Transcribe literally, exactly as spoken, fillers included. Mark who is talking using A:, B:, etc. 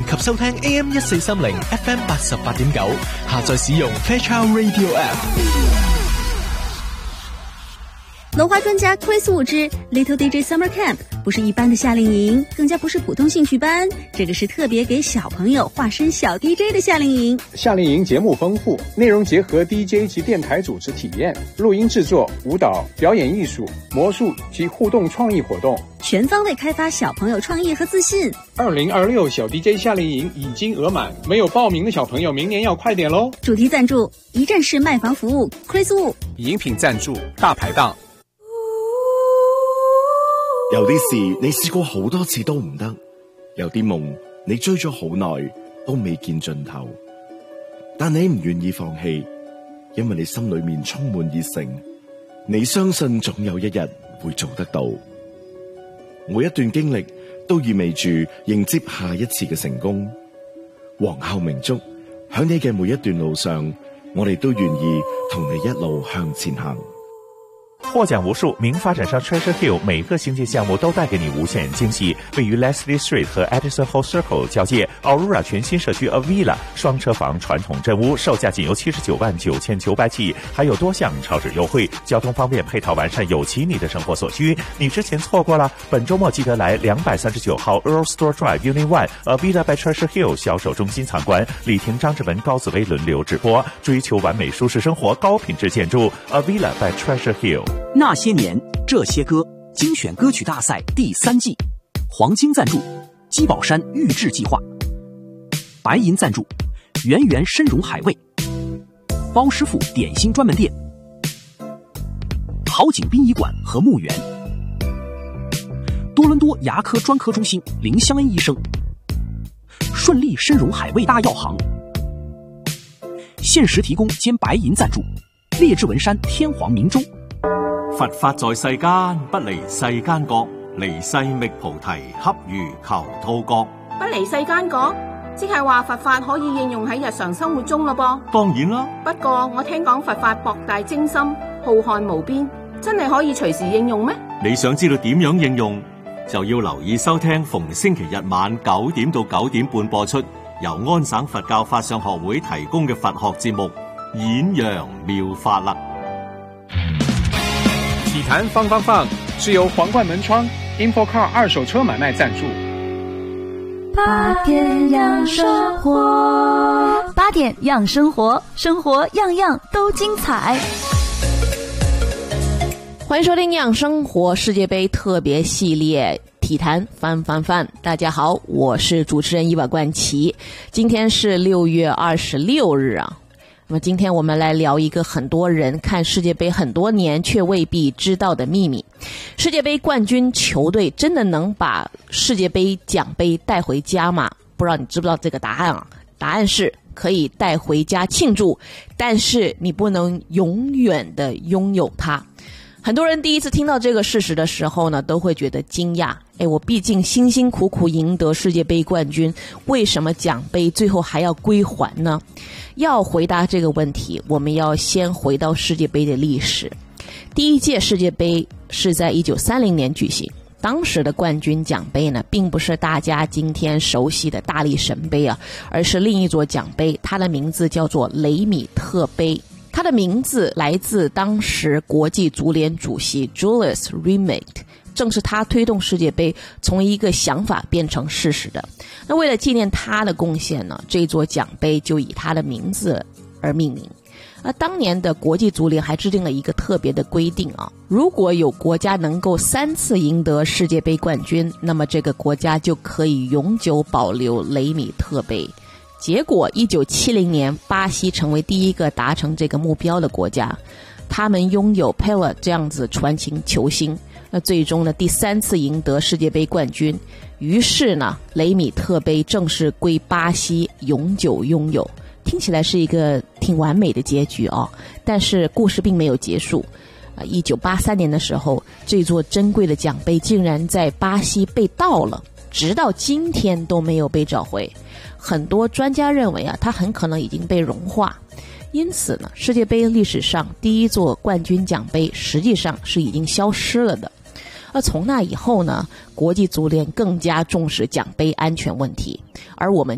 A: 及收聽 A M 一四三零 F M 八十八點九，下載使用 Fairchild Radio App。
B: 楼花专家 Chris Wu 之 Little D J Summer Camp 不是一般的夏令营，更加不是普通兴趣班，这个是特别给小朋友化身小 D J 的夏令营。
C: 夏令营节目丰富，内容结合 D J 及电台主持体验、录音制作、舞蹈、表演艺术、魔术及互动创意活动，
B: 全方位开发小朋友创意和自信。
C: 二零二六小 D J 夏令营已经额满，没有报名的小朋友明年要快点咯。
B: 主题赞助一站式卖房服务 Chris Wu，
C: 饮品赞助大排檔。
D: 有啲事你試過好多次都唔得，有啲夢你追咗好耐都未見盡頭，但你唔願意放棄，因為你心裏面充滿熱誠，你相信總有一日會做得到。每一段經歷都意味住迎接下一次嘅成功。皇后明燭，喺你嘅每一段路上，我哋都願意同你一路向前行。
E: 获奖无数，名发展商 Treasure Hill 每个星期项目都带给你无限惊喜。位于 Leslie Street 和 Edison Hall Circle 交界 Aurora 全新社区 Avila 双车房传统镇屋，售价仅由七十九万九千九百起，还有多项超值优惠，交通方便，配套完善，有齐你的生活所需。你之前错过了，本周末记得来两百三十九号 Earl Store Drive Unit One Avila by Treasure Hill 销售中心参观，李婷、张志文、高紫薇轮流直播，追求完美舒适生活，高品质建筑 Avila by Treasure Hill。
F: 那些年这些歌精选歌曲大赛第三季，黄金赞助基宝山预制计划，白银赞助圆圆参茸海味，包师傅点心专门店，好景殡仪馆和墓园，多伦多牙科专科中心林香恩医生，顺利参茸海味大药行，限时提供兼白银赞助列治文山天皇明州。
G: 佛法在世間，不離世間覺，離世覓菩提，恰如求兔角。
H: 不離世間覺，即係話佛法可以應用喺日常生活中咯噃。
G: 當然啦，
H: 不過我聽講佛法博大精深，浩瀚無邊，真係可以隨時應用咩？
G: 你想知道點樣應用，就要留意收聽逢星期日晚九點到九點半播出，由安省佛教法相學會提供嘅佛學節目《演揚妙法》啦。
C: 體壇放放放是由皇冠門窗 InfoCar 二手車買賣贊助。
I: 八點養生活，八點養生活，生活樣樣都精彩。
J: 歡迎收聽養生活世界杯特別系列體壇翻翻翻。大家好，我是主持人伊娃冠奇。今天是六月二十六日啊。那麼今天我們來聊一個很多人看世界杯很多年卻未必知道的秘密。世界杯冠軍球隊真的能把世界杯獎杯帶回家嗎？不知道你知不知道這個答案啊？答案是可以帶回家慶祝，但是你不能永遠的擁有它。很多人第一次聽到這個事實的時候呢，都會覺得驚訝。誒，我畢竟辛辛苦苦贏得世界杯冠軍，為什麼獎杯最後還要歸還呢？要回答這個問題，我們要先回到世界杯的歷史。第一屆世界杯是在一九三零年舉行，當時的冠軍獎杯呢，並不是大家今天熟悉的大力神杯啊，而是另一座獎杯，它的名字叫做雷米特杯。它的名字來自當時國際足聯主席 Julius Rimet， 正是他推動世界杯從一個想法變成事實的。那為了紀念他的貢獻呢，這座獎杯就以他的名字而命名。而當年的國際足聯還制定了一個特別的規定啊，如果有國家能夠三次贏得世界杯冠軍，那麼這個國家就可以永久保留雷米特杯。結果一九七零年巴西成為第一個達成這個目標的國家，他們擁有 Pelé 這樣子傳奇球星，那最終呢第三次贏得世界杯冠軍，於是呢雷米特杯正式歸巴西永久擁有。聽起來是一個挺完美的結局哦，但是故事並沒有結束。啊，一九八三年的時候，這座珍貴的獎杯竟然在巴西被盜了，直到今天都沒有被找回。很多專家認為啊，它很可能已經被融化，因此呢，世界杯歷史上第一座冠軍獎杯實際上是已經消失了的。而從那以後呢，國際足聯更加重視獎杯安全問題，而我們